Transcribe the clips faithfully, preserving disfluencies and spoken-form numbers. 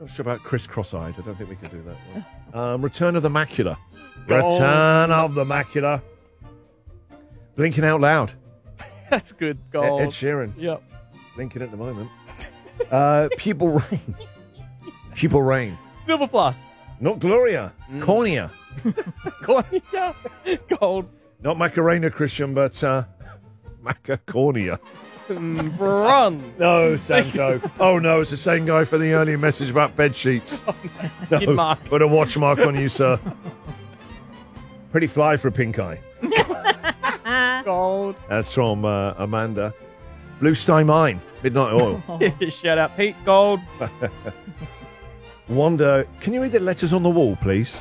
Not sure about Chris Cross-Eyed. I don't think we can do that one. Um, Return of the Macula. Return of the Macula. Blinking Out Loud. That's good. Gold. Ed Sheeran. Yep. Blinking at the moment. uh, Pupil Rain. Pupil Rain. Silver plus. Not Gloria. Mm. Cornea. Cornea. Gold. Not Macarena, Christian, but uh, Macacornea. Mm, bronze. No, Santo. Oh, no, it's the same guy for the earlier message about bed sheets. Oh, no. No, Mark. put a watch mark on you, sir. Pretty fly for a pink eye. Gold. That's from uh, Amanda. Blue Sky Mine. Midnight Oil. Shout out Pete. Gold. Wanda, can you read the letters on the wall, please?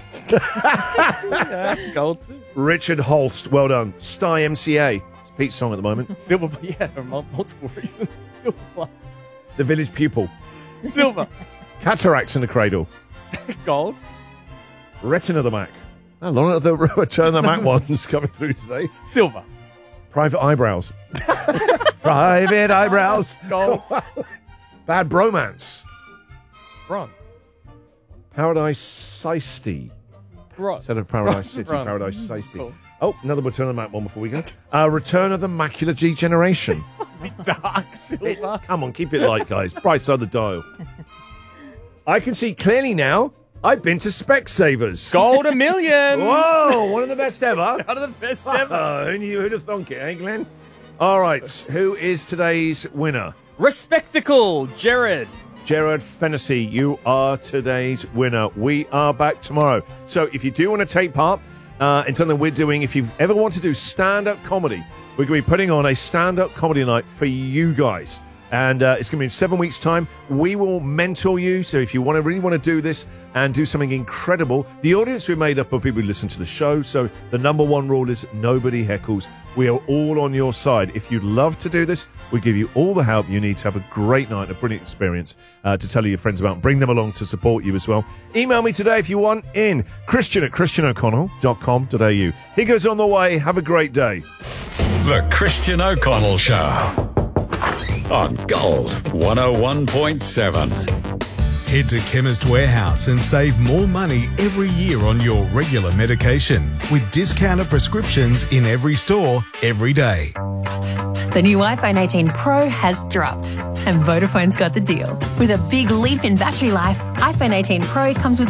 Yeah, gold too. Richard Holst. Well done. Sty M C A. It's Pete's song at the moment. Silver. Yeah, for mul- multiple reasons. Silver plus. The Village Pupil. Silver. Cataracts in the Cradle. Gold. Retina the Mac. A lot of the Return the Mac ones coming through today. Silver. Private Eyebrows. Private Eyebrows. Gold. Bad Bromance. Bronze. Paradise Seisty. Bronze. Instead of Paradise Bronze. City, Bronze. Paradise Seisty. Cool. Oh, another Return of the Mac one before we go. Uh, Return of the Macular Degeneration. Dark silver. Come on, keep it light, guys. Bright side of the dial. I can see clearly now. I've been to Specsavers. Gold a million. Whoa, one of the best ever. One of the best ever. Oh, who knew who'd have thunk it, eh, Glenn? All right, who is today's winner? Respectacle, Jared. Gerard Fennessy, you are today's winner. We are back tomorrow. So if you do want to take part uh, in something we're doing, if you've ever want to do stand-up comedy, we're going to be putting on a stand-up comedy night for you guys. And uh, it's going to be in seven weeks' time. We will mentor you. So if you want to really want to do this and do something incredible, the audience we've made up of people who listen to the show. So the number one rule is nobody heckles. We are all on your side. If you'd love to do this, we give you all the help you need to have a great night, a brilliant experience uh, to tell your friends about. Bring them along to support you as well. Email me today if you want in Christian at christian o'connell dot com dot a u. He goes on the way. Have a great day. The Christian O'Connell Show on Gold one oh one point seven. Head to Chemist Warehouse and save more money every year on your regular medication with discounted prescriptions in every store, every day. The new iPhone eighteen Pro has dropped, and Vodafone's got the deal. With a big leap in battery life, iPhone eighteen Pro comes with